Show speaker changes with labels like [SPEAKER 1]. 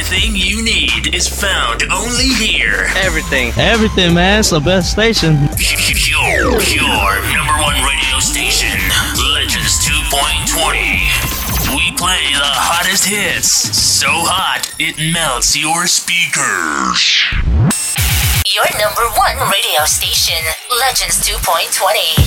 [SPEAKER 1] Everything you need is found only here.
[SPEAKER 2] Everything,
[SPEAKER 3] man. It's the best station.
[SPEAKER 1] Your number one radio station, Legends 2.20. We play the hottest hits. So hot, it melts your speakers.
[SPEAKER 4] Your number one radio station, Legends 2.20.